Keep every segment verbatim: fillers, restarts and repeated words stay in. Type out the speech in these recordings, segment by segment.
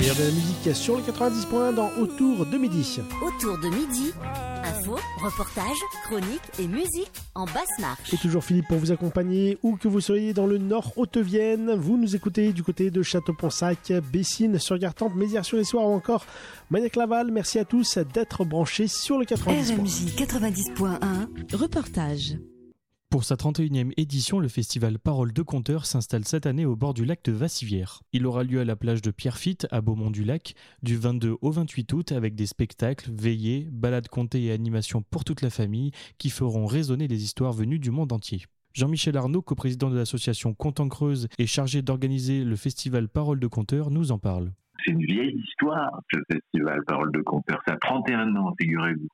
meilleur de la musique sur les quatre-vingt-dix points dans Autour de midi. Autour de midi, info, reportage, chronique et musique en basse marche. Et toujours Philippe pour vous accompagner, où que vous soyez dans le Nord Haute-Vienne. Vous nous écoutez du côté de Château-Ponsac, Bessines, sur Gartempe, Mézières-sur-les-Soirs ou encore Magnac-Laval. Merci à tous d'être branchés sur le quatre-vingt-dix points. R M J quatre-vingt-dix point un, reportage. Pour sa trente et unième édition, le festival Paroles de Conteurs s'installe cette année au bord du lac de Vassivière. Il aura lieu à la plage de Pierrefitte, à Beaumont-du-Lac, du vingt-deux au vingt-huit août, avec des spectacles, veillées, balades contées et animations pour toute la famille qui feront résonner les histoires venues du monde entier. Jean-Michel Arnaud, coprésident de l'association Contes en Creuse et chargé d'organiser le festival Paroles de Conteurs, nous en parle. C'est une vieille histoire, ce festival Paroles de Conteurs. Ça a trente et un ans, figurez-vous.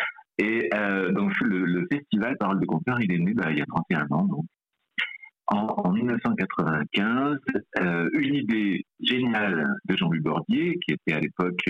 Et euh, donc le, le festival Paroles de Conteurs, il est né bah, il y a trente et un ans. Donc. En, en dix-neuf cent quatre-vingt-quinze, euh, une idée géniale de Jean-Louis Bordier, qui était à l'époque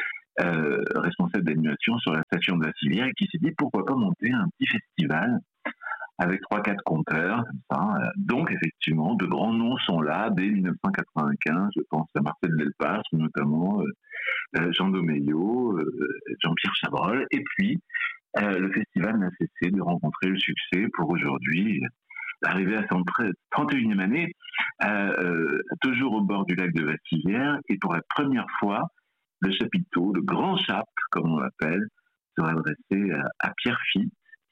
euh, responsable d'animation sur la station de Vassivière, et qui s'est dit pourquoi pas monter un petit festival avec trois quatre conteurs, comme ça. Donc effectivement, de grands noms sont là dès dix-neuf cent quatre-vingt-quinze. Je pense à Marcel Delpas, notamment euh, Jean Domeillot, euh, Jean-Pierre Chabrol, et puis Euh, le festival n'a cessé de rencontrer le succès pour aujourd'hui arriver à son trente et unième année, euh, euh, toujours au bord du lac de Vassivière, et pour la première fois, le chapiteau, le grand chap, comme on l'appelle, sera adressé à, à Pierrefitte,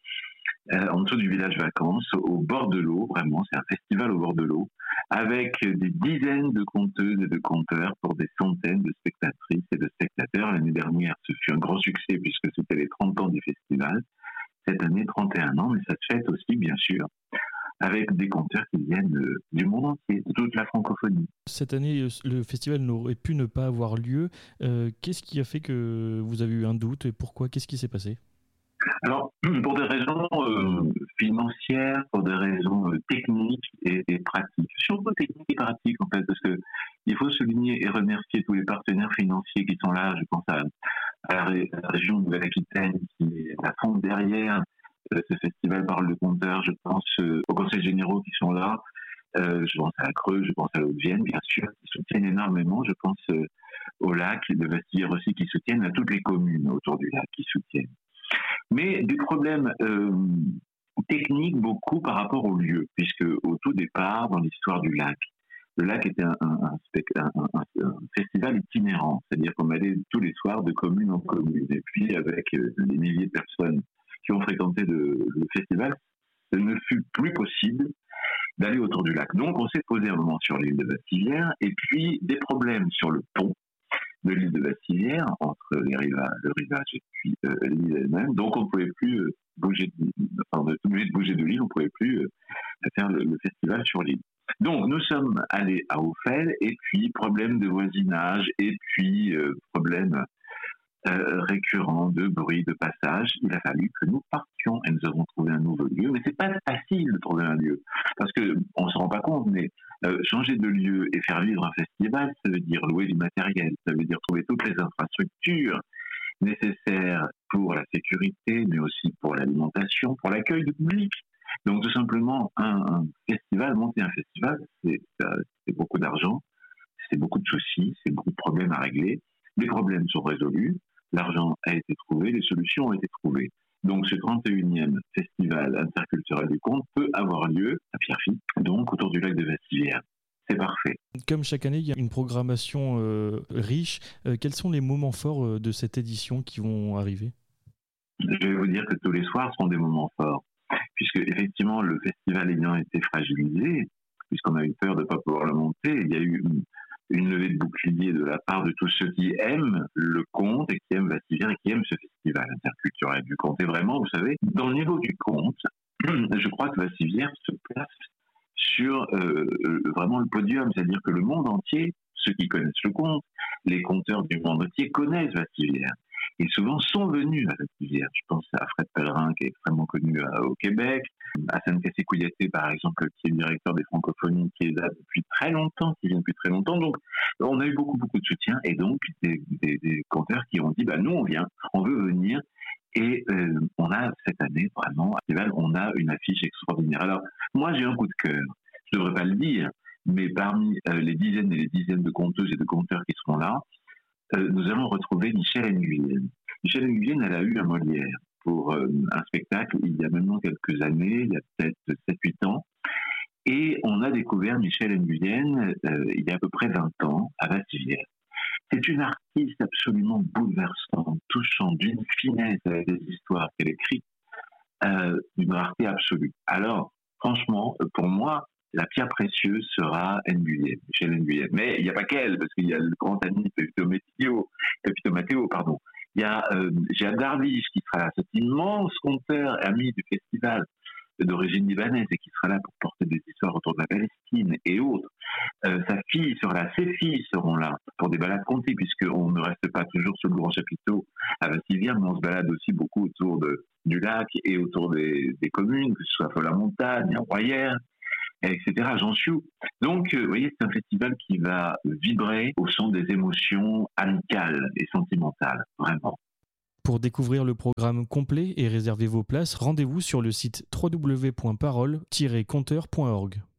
euh, en dessous du village vacances, au bord de l'eau. Vraiment, c'est un festival au bord de l'eau, avec des dizaines de conteuses et de conteurs pour des centaines de spectatrices et de spectateurs. L'année dernière, ce fut un grand succès puisque c'était les trente ans du festival. Cette année, trente et un ans, mais ça se fête aussi, bien sûr, avec des conteurs qui viennent du monde entier, de toute la francophonie. Cette année, le festival n'aurait pu ne pas avoir lieu. Euh, qu'est-ce qui a fait que vous avez eu un doute et pourquoi ? Qu'est-ce qui s'est passé ? Alors, pour des raisons euh, financières, pour des raisons euh, techniques et, et pratiques, surtout techniques et pratiques en fait, parce que il faut souligner et remercier tous les partenaires financiers qui sont là. Je pense à, à la, ré, à la région de Nouvelle-Aquitaine qui est à fond derrière euh, ce festival Paroles de Conteurs. Je pense euh, aux conseils généraux qui sont là. Euh, je pense à la Creuse, je pense à la Haute-Vienne, bien sûr, qui soutiennent énormément. Je pense euh, au lac de Vassivière aussi, qui soutiennent, à toutes les communes autour du lac qui soutiennent. Mais des problèmes euh, techniques beaucoup par rapport au lieu, puisque au tout départ, dans l'histoire du lac, le lac était un, un, un, un, un festival itinérant, c'est-à-dire qu'on allait tous les soirs de commune en commune. Et puis avec euh, les milliers de personnes qui ont fréquenté le, le festival, ce ne fut plus possible d'aller autour du lac. Donc on s'est posé un moment sur l'île de Vassivière, et puis des problèmes sur le pont de l'île de Vassivière, entre les rivages, le rivage et puis euh, l'île elle-même. Donc on ne pouvait plus euh, bouger, de, enfin, on était obligé de bouger de l'île, on ne pouvait plus euh, faire le, le festival sur l'île. Donc nous sommes allés à Auffel, et puis problème de voisinage, et puis euh, problème euh, récurrent de bruit, de passage. Il a fallu que nous partions, et nous avons trouvé un nouveau lieu. Mais c'est pas facile de trouver un lieu, parce que on se rend pas compte, mais Euh, changer de lieu et faire vivre un festival, ça veut dire louer du matériel, ça veut dire trouver toutes les infrastructures nécessaires pour la sécurité, mais aussi pour l'alimentation, pour l'accueil du public. Donc tout simplement, un, un festival, monter un festival, c'est, c'est beaucoup d'argent, c'est beaucoup de soucis, c'est beaucoup de problèmes à régler. Les problèmes sont résolus, l'argent a été trouvé, les solutions ont été trouvées. Donc ce trente et unième festival interculturel du conte peut avoir lieu à Pierrefitte, donc autour du lac de Vassivière. C'est parfait. Comme chaque année, il y a une programmation euh, riche. Euh, quels sont les moments forts euh, de cette édition qui vont arriver ? Je vais vous dire que tous les soirs seront des moments forts, puisque effectivement le festival ayant été fragilisé, puisqu'on a eu peur de ne pas pouvoir le monter, il y a eu une, une levée de bouclier de la part de tous ceux qui aiment le conte et qui aiment Vassivière et qui aiment ce festival interculturel du conte. Et vraiment, vous savez, dans le niveau du conte, je crois que Vassivière se place sur euh, vraiment le podium, c'est-à-dire que le monde entier, ceux qui connaissent le conte, les conteurs du monde entier connaissent Vassivière. Et souvent sont venus à Vassivière. Je pense à Fred Pellerin, qui est extrêmement connu à, au Québec, à Hassan Kassé-Kouyaté, par exemple, qui est le directeur des francophonies, qui est là depuis très longtemps, qui vient depuis très longtemps. Donc, on a eu beaucoup, beaucoup de soutien, et donc des, des, des conteurs qui ont dit, bah, nous, on vient, on veut venir, et euh, on a, cette année, vraiment, à Festival, on a une affiche extraordinaire. Alors, moi, j'ai un coup de cœur. Je ne devrais pas le dire, mais parmi euh, les dizaines et les dizaines de conteuses et de conteurs qui seront là, euh, nous allons retrouver Michèle Nguyen. Michèle Nguyen, elle a eu un Molière pour euh, un spectacle il y a maintenant quelques années, il y a peut-être sept huit ans. Et on a découvert Michèle Nguyen euh, il y a à peu près vingt ans à Vassivière. C'est une artiste absolument bouleversante, touchante, d'une finesse avec des histoires qu'elle écrit, euh, d'une rareté absolue. Alors, franchement, pour moi, la pierre précieuse sera Nguyen, Michèle Nguyen. Mais il n'y a pas qu'elle, parce qu'il y a le grand ami Pepito Matteo, Pepito Matteo, pardon. Il y a euh, Jade Darvish qui sera là, cet immense conteur ami du festival d'origine libanaise et qui sera là pour porter des histoires autour de la Palestine et autres. Euh, sa fille sera là, ses filles seront là pour des balades contées, puisqu'on ne reste pas toujours sur le grand chapiteau à Vassivière, mais on se balade aussi beaucoup autour de, du lac et autour des, des communes, que ce soit Folla-Montagne, Royères, et cetera, Jansiou. Donc, euh, vous voyez, c'est un festival qui va vibrer au son des émotions amicales et sentimentales, vraiment. Pour découvrir le programme complet et réserver vos places, rendez-vous sur le site w w w point parole tiret conteur point org.